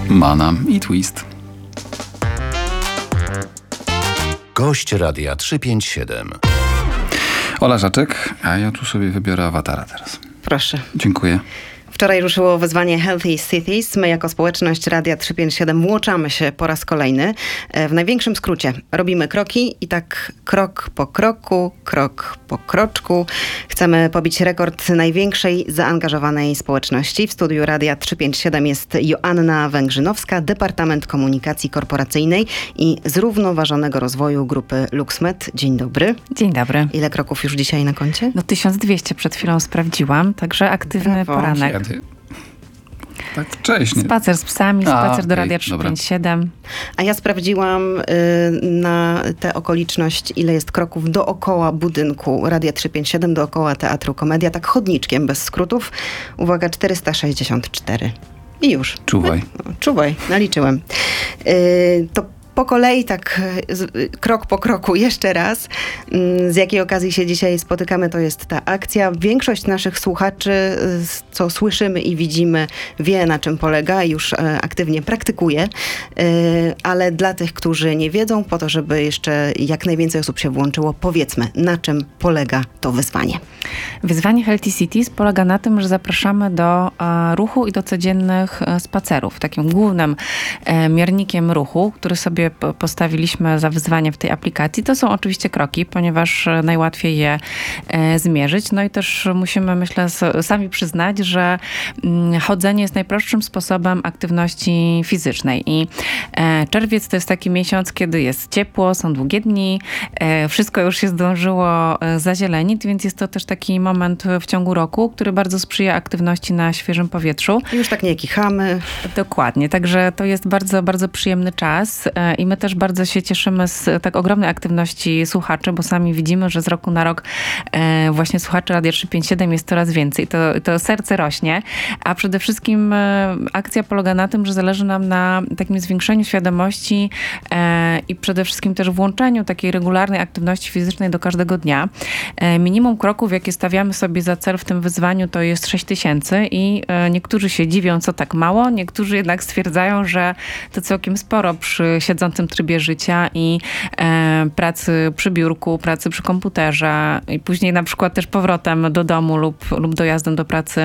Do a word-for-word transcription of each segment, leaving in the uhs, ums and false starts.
Mana i Twist. Gość Radia trzysta pięćdziesiąt siedem. Ola Żaczek, a ja tu sobie wybiorę awatara teraz. Proszę. Dziękuję. Wczoraj ruszyło wyzwanie Healthy Cities. My jako społeczność Radia trzysta pięćdziesiąt siedem włączamy się po raz kolejny. W największym skrócie robimy kroki i tak krok po kroku, krok po kroczku. Chcemy pobić rekord największej zaangażowanej społeczności. W studiu Radia trzysta pięćdziesiąt siedem jest Joanna Węgrzynowska, Departament Komunikacji Korporacyjnej i Zrównoważonego Rozwoju Grupy LuxMed. Dzień dobry. Dzień dobry. Ile kroków już dzisiaj na koncie? No tysiąc dwieście przed chilą sprawdziłam, także aktywny Brawo. poranek. Tak wcześnie. Spacer z psami, spacer A, do okej, Radia trzysta pięćdziesiąt siedem. A ja sprawdziłam y, na tę okoliczność, ile jest kroków dookoła budynku Radia trzysta pięćdziesiąt siedem, dookoła Teatru Komedia, tak chodniczkiem, bez skrótów. Uwaga, czterysta sześćdziesiąt cztery. I już. Czuwaj. No, czuwaj, naliczyłem. Y, to po kolei, tak z, krok po kroku, jeszcze raz. Z jakiej okazji się dzisiaj spotykamy, to jest ta akcja. Większość naszych słuchaczy, co słyszymy i widzimy, wie, na czym polega i już aktywnie praktykuje. Ale dla tych, którzy nie wiedzą, po to, żeby jeszcze jak najwięcej osób się włączyło, powiedzmy, na czym polega to wyzwanie. Wyzwanie Healthy Cities polega na tym, że zapraszamy do e, ruchu i do codziennych e, spacerów. Takim głównym e, miernikiem ruchu, który sobie postawiliśmy za wyzwanie w tej aplikacji, to są oczywiście kroki, ponieważ najłatwiej je e, zmierzyć. No i też musimy, myślę, s- sami przyznać, że mm, chodzenie jest najprostszym sposobem aktywności fizycznej. I e, czerwiec to jest taki miesiąc, kiedy jest ciepło, są długie dni, e, wszystko już się zdążyło e, zazielenić, więc jest to też taki moment w ciągu roku, który bardzo sprzyja aktywności na świeżym powietrzu. Już tak nie kichamy. Dokładnie, także to jest bardzo, bardzo przyjemny czas e, i my też bardzo się cieszymy z tak ogromnej aktywności słuchaczy, bo sami widzimy, że z roku na rok e, właśnie słuchaczy Radia trzysta pięćdziesiąt siedem jest coraz więcej. To, to serce rośnie, a przede wszystkim e, akcja polega na tym, że zależy nam na takim zwiększeniu świadomości e, i przede wszystkim też włączeniu takiej regularnej aktywności fizycznej do każdego dnia. E, minimum kroków, jakie stawiamy sobie za cel w tym wyzwaniu, to jest sześć tysięcy i e, niektórzy się dziwią, co tak mało, niektórzy jednak stwierdzają, że to całkiem sporo przy siedzącym trybie życia i e, pracy przy biurku, pracy przy komputerze i później na przykład też powrotem do domu lub, lub dojazdem do pracy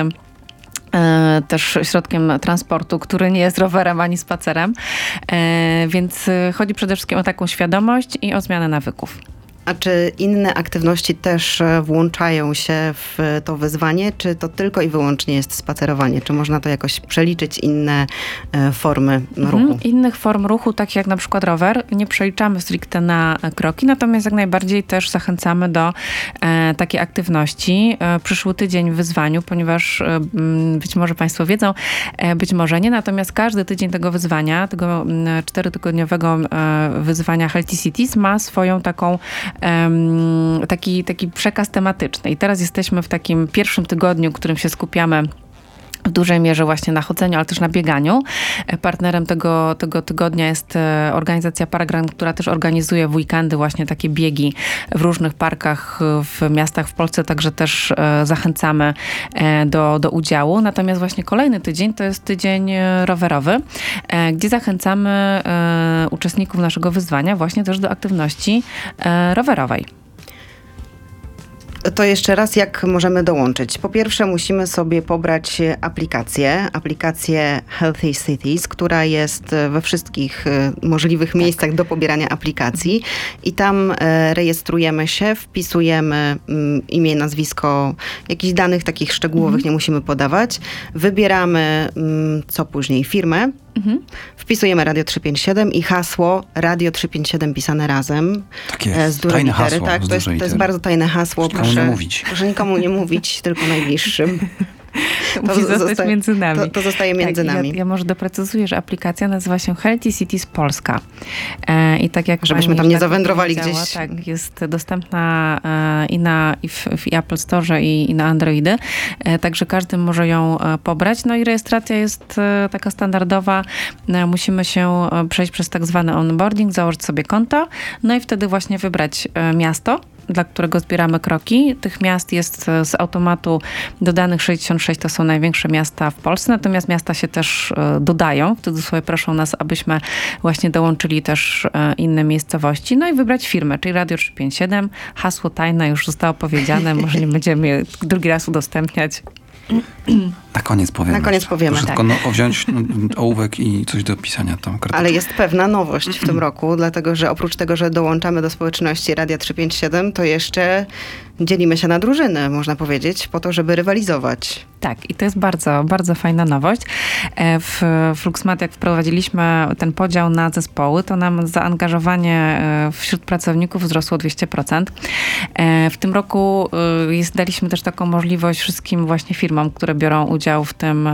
e, też środkiem transportu, który nie jest rowerem ani spacerem. E, więc chodzi przede wszystkim o taką świadomość i o zmianę nawyków. A czy inne aktywności też włączają się w to wyzwanie, czy to tylko i wyłącznie jest spacerowanie? Czy można to jakoś przeliczyć inne e, formy ruchu? Mhm. Innych form ruchu, tak jak na przykład rower, nie przeliczamy stricte na kroki, natomiast jak najbardziej też zachęcamy do e, takiej aktywności. E, przyszły tydzień w wyzwaniu, ponieważ e, być może Państwo wiedzą, e, być może nie, natomiast każdy tydzień tego wyzwania, tego e, czterotygodniowego e, wyzwania Healthy Cities ma swoją taką Taki, taki przekaz tematyczny. I teraz jesteśmy w takim pierwszym tygodniu, w którym się skupiamy w dużej mierze właśnie na chodzeniu, ale też na bieganiu. Partnerem tego, tego tygodnia jest organizacja Paragram, która też organizuje w weekendy właśnie takie biegi w różnych parkach w miastach w Polsce, także też zachęcamy do, do udziału. Natomiast właśnie kolejny tydzień to jest tydzień rowerowy, gdzie zachęcamy uczestników naszego wyzwania właśnie też do aktywności rowerowej. To jeszcze raz, jak możemy dołączyć? Po pierwsze, musimy sobie pobrać aplikację, aplikację Healthy Cities, która jest we wszystkich możliwych miejscach do pobierania aplikacji i tam rejestrujemy się, wpisujemy imię, nazwisko, jakichś danych takich szczegółowych mhm. nie musimy podawać. Wybieramy co później firmę. Mhm. Wpisujemy Radio trzysta pięćdziesiąt siedem i hasło Radio trzysta pięćdziesiąt siedem pisane razem. Tak jest. Z dużej tajne litery. hasło. Tak, to jest, to jest bardzo tajne hasło. Nikomu proszę, nie mówić. Proszę nikomu nie mówić, tylko najbliższym. To musi zostać zostaje, między nami. To, to zostaje między tak, nami. Ja, ja może doprecyzuję, że aplikacja nazywa się Healthy Cities Polska. E, I tak jak Żebyśmy pani tam nie tak zawędrowali powiedziała, gdzieś. Tak, jest dostępna e, i, na, i w, w Apple Store i, i na Androidy. E, także każdy może ją e, pobrać. No i rejestracja jest e, taka standardowa. E, musimy się przejść przez tak zwany onboarding, założyć sobie konto. No i wtedy właśnie wybrać e, miasto, dla którego zbieramy kroki. Tych miast jest z automatu dodanych sześćdziesiąt sześć, to są największe miasta w Polsce, natomiast miasta się też dodają. W cudzysłowie proszą nas, abyśmy właśnie dołączyli też inne miejscowości. No i wybrać firmę, czyli Radio trzysta pięćdziesiąt siedem. Hasło tajne już zostało powiedziane, może nie będziemy je drugi raz udostępniać. Na koniec powiemy. Na koniec powiemy, Proszę tak. tylko no, wziąć no, ołówek i coś do pisania tam. Karteczkę. Ale jest pewna nowość w tym roku, dlatego że oprócz tego, że dołączamy do społeczności Radia trzysta pięćdziesiąt siedem, to jeszcze dzielimy się na drużyny, można powiedzieć, po to, żeby rywalizować. Tak, i to jest bardzo, bardzo fajna nowość. W Fluxmat, jak wprowadziliśmy ten podział na zespoły, to nam zaangażowanie wśród pracowników wzrosło o dwieście procent. W tym roku jest, daliśmy też taką możliwość wszystkim właśnie firmom, które biorą udział w tym